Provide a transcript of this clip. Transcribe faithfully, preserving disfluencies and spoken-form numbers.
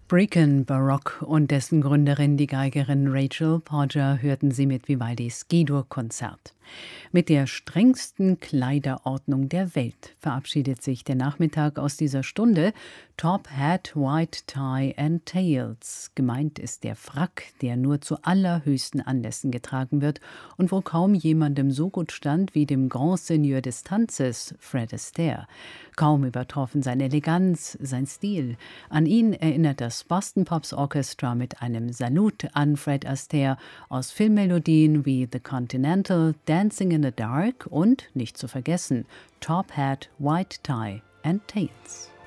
Brecon Baroque und dessen Gründerin, die Geigerin Rachel Porger, hörten Sie mit Vivaldis G-Dur-Konzert. Mit der strengsten Kleiderordnung der Welt verabschiedet sich der Nachmittag aus dieser Stunde. Top Hat, White Tie and Tails. Gemeint ist der Frack, der nur zu allerhöchsten Anlässen getragen wird und wo kaum jemandem so gut stand wie dem Grand Seigneur des Tanzes, Fred Astaire. Kaum übertroffen seine Eleganz, sein Stil. An ihn erinnert das Boston Pops Orchestra mit einem Salut an Fred Astaire aus Filmmelodien wie The Continental, Dancing in the Dark und, nicht zu vergessen, Top Hat, White Tie and Tails.